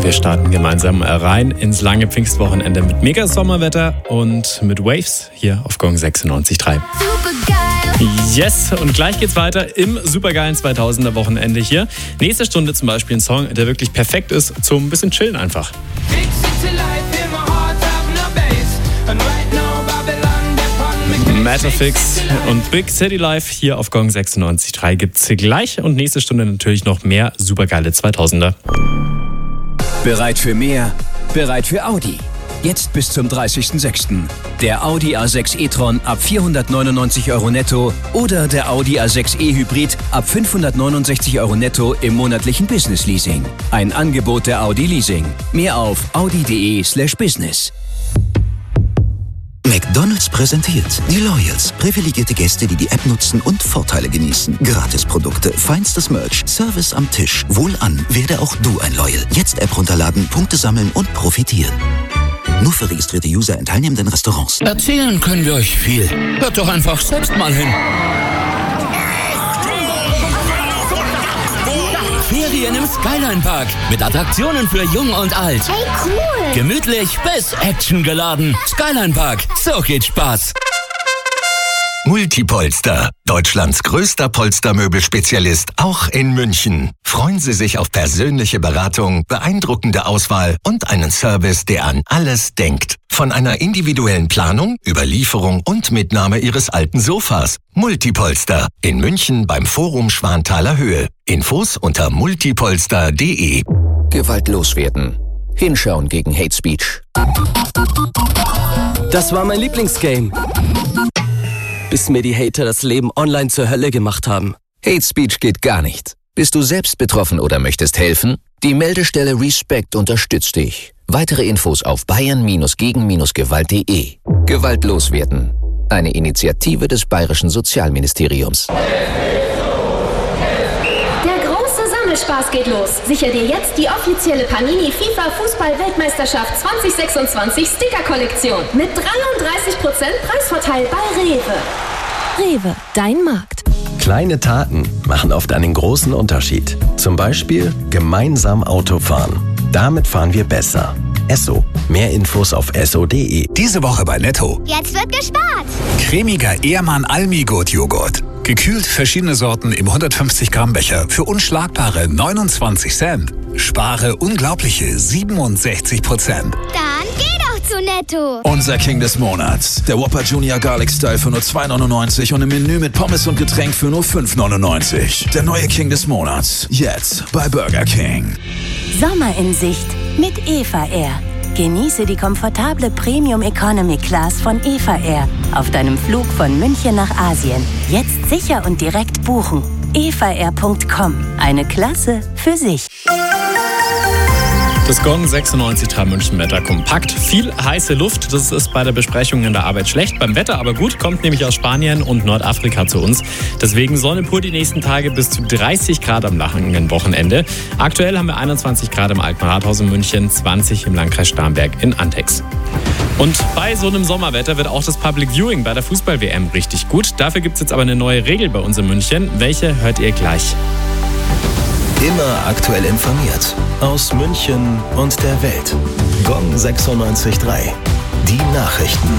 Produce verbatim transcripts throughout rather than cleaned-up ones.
Wir starten gemeinsam rein ins lange Pfingstwochenende mit mega Sommerwetter und mit Waves hier auf Gong sechsundneunzig Komma drei. Yes, und gleich geht's weiter im supergeilen zweitausender Wochenende hier. Nächste Stunde zum Beispiel ein Song, der wirklich perfekt ist zum bisschen chillen einfach. Matterfix und Big City Life hier auf Gong sechsundneunzig Komma drei gibt's gleich und nächste Stunde natürlich noch mehr supergeile zweitausender. Bereit für mehr? Bereit für Audi? Jetzt bis zum dreißigsten sechsten Der Audi A sechs e-tron ab vierhundertneunundneunzig Euro netto oder der Audi A sechs e-Hybrid ab fünfhundertneunundsechzig Euro netto im monatlichen Business Leasing. Ein Angebot der Audi Leasing. Mehr auf audi.de slash business. McDonald's präsentiert die Loyals. Privilegierte Gäste, die die App nutzen und Vorteile genießen. Gratisprodukte, feinstes Merch, Service am Tisch. Wohlan, werde auch du ein Loyal. Jetzt App runterladen, Punkte sammeln und profitieren. Nur für registrierte User in teilnehmenden Restaurants. Erzählen können wir euch viel. Hört doch einfach selbst mal hin. Ferien im Skyline Park mit Attraktionen für Jung und Alt. Hey, cool! Gemütlich bis actiongeladen. Skyline Park, so geht Spaß. Multipolster, Deutschlands größter Polstermöbelspezialist, auch in München. Freuen Sie sich auf persönliche Beratung, beeindruckende Auswahl und einen Service, der an alles denkt. Von einer individuellen Planung über Lieferung und Mitnahme Ihres alten Sofas. Multipolster in München beim Forum Schwanthaler Höhe. Infos unter multipolster punkt de. Gewalt loswerden. Hinschauen gegen Hate Speech. Das war mein Lieblingsgame. Bis mir die Hater das Leben online zur Hölle gemacht haben. Hate Speech geht gar nicht. Bist du selbst betroffen oder möchtest helfen? Die Meldestelle Respect unterstützt dich. Weitere Infos auf bayern gegen gewalt punkt de. Gewalt loswerden. Eine Initiative des Bayerischen Sozialministeriums. Spaß geht los. Sicher dir jetzt die offizielle Panini FIFA Fußball-Weltmeisterschaft zwanzig sechsundzwanzig Sticker-Kollektion mit dreiunddreißig Prozent Preisvorteil bei Rewe. Rewe, dein Markt. Kleine Taten machen oft einen großen Unterschied. Zum Beispiel gemeinsam Auto fahren. Damit fahren wir besser. Esso. Mehr Infos auf esso punkt de. Diese Woche bei Netto. Jetzt wird gespart. Cremiger Ehrmann Almi-Gurt-Joghurt. Gekühlt verschiedene Sorten im hundertfünfzig Gramm Becher für unschlagbare neunundzwanzig Cent. Spare unglaubliche siebenundsechzig Prozent. Dann geh doch zu Netto. Unser King des Monats. Der Whopper Junior Garlic Style für nur zwei neunundneunzig und im Menü mit Pommes und Getränk für nur fünf neunundneunzig. Der neue King des Monats. Jetzt bei Burger King. Sommer in Sicht mit Eva Air. Genieße die komfortable Premium Economy Class von Eva Air auf deinem Flug von München nach Asien. Jetzt sicher und direkt buchen. eva air punkt com. Eine Klasse für sich. Das Gong sechsundneunzig Komma drei München Wetter kompakt. Viel heiße Luft, das ist bei der Besprechung in der Arbeit schlecht. Beim Wetter aber gut, kommt nämlich aus Spanien und Nordafrika zu uns. Deswegen Sonne pur die nächsten Tage bis zu dreißig Grad am langen Wochenende. Aktuell haben wir einundzwanzig Grad im Alten Rathaus in München, zwanzig im Landkreis Starnberg in Antex. Und bei so einem Sommerwetter wird auch das Public Viewing bei der Fußball-W M richtig gut. Dafür gibt es jetzt aber eine neue Regel bei uns in München. Welche hört ihr gleich? Immer aktuell informiert. Aus München und der Welt. Gong sechsundneunzig Komma drei. Die Nachrichten.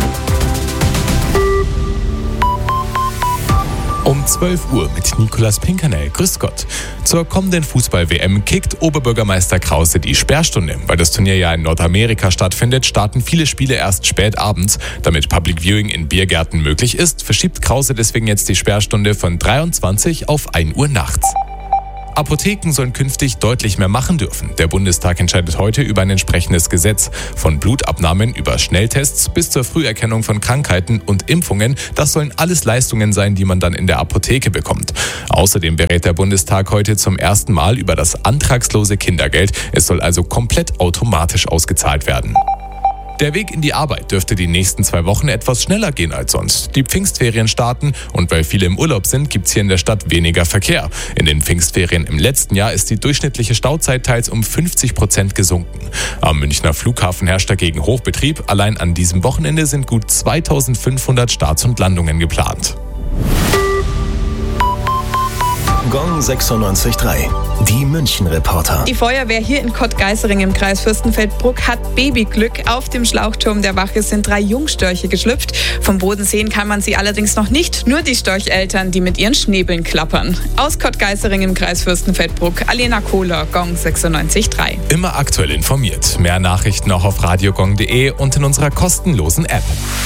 Um zwölf Uhr mit Nicolas Pinkernell. Grüß Gott. Zur kommenden Fußball-W M kickt Oberbürgermeister Krause die Sperrstunde. Weil das Turnier ja in Nordamerika stattfindet, starten viele Spiele erst spät abends. Damit Public Viewing in Biergärten möglich ist, verschiebt Krause deswegen jetzt die Sperrstunde von dreiundzwanzig auf ein Uhr nachts. Apotheken sollen künftig deutlich mehr machen dürfen. Der Bundestag entscheidet heute über ein entsprechendes Gesetz. Von Blutabnahmen über Schnelltests bis zur Früherkennung von Krankheiten und Impfungen. Das sollen alles Leistungen sein, die man dann in der Apotheke bekommt. Außerdem berät der Bundestag heute zum ersten Mal über das antragslose Kindergeld. Es soll also komplett automatisch ausgezahlt werden. Der Weg in die Arbeit dürfte die nächsten zwei Wochen etwas schneller gehen als sonst. Die Pfingstferien starten und weil viele im Urlaub sind, gibt's hier in der Stadt weniger Verkehr. In den Pfingstferien im letzten Jahr ist die durchschnittliche Stauzeit teils um fünfzig Prozent gesunken. Am Münchner Flughafen herrscht dagegen Hochbetrieb. Allein an diesem Wochenende sind gut zweitausendfünfhundert Starts und Landungen geplant. Gong sechsundneunzig Komma drei. Die München-Reporter. Die Feuerwehr hier in Kottgeisering im Kreis Fürstenfeldbruck hat Babyglück. Auf dem Schlauchturm der Wache sind drei Jungstörche geschlüpft. Vom Boden sehen kann man sie allerdings noch nicht. Nur die Storcheltern, die mit ihren Schnäbeln klappern. Aus Kottgeisering im Kreis Fürstenfeldbruck, Alena Kohler, Gong sechsundneunzig Komma drei. Immer aktuell informiert. Mehr Nachrichten auch auf radiogong punkt de und in unserer kostenlosen App.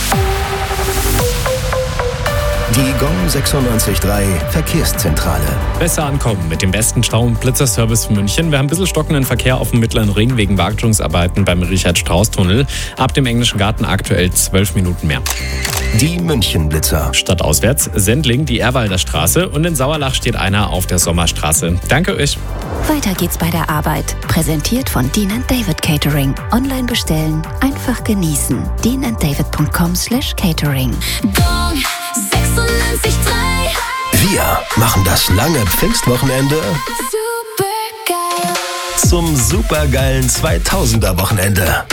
Die Gong sechsundneunzig Komma drei Verkehrszentrale. Besser ankommen mit dem besten Stau- und Blitzerservice für München. Wir haben ein bisschen stockenden Verkehr auf dem Mittleren Ring wegen Wartungsarbeiten beim Richard-Strauss-Tunnel. Ab dem Englischen Garten aktuell zwölf Minuten mehr. Die München-Blitzer. Stadtauswärts Sendling, die Erwalder Straße und in Sauerlach steht einer auf der Sommerstraße. Danke euch. Weiter geht's bei der Arbeit. Präsentiert von Dean and David Catering. Online bestellen, einfach genießen. dean and david punkt com slash catering. Gong sechsundneunzig Komma drei. Wir machen das lange Pfingstwochenende Supergeil. zum supergeilen zweitausender-Wochenende.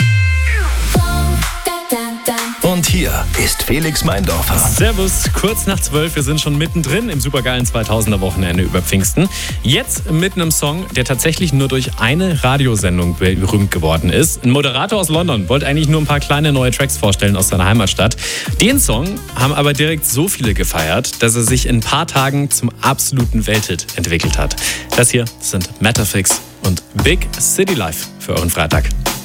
Und hier ist Felix Meindorfer. Servus, kurz nach zwölf, wir sind schon mittendrin im supergeilen zweitausender-Wochenende über Pfingsten. Jetzt mit einem Song, der tatsächlich nur durch eine Radiosendung berühmt geworden ist. Ein Moderator aus London wollte eigentlich nur ein paar kleine neue Tracks vorstellen aus seiner Heimatstadt. Den Song haben aber direkt so viele gefeiert, dass er sich in ein paar Tagen zum absoluten Welthit entwickelt hat. Das hier sind Metafix und Big City Life für euren Freitag.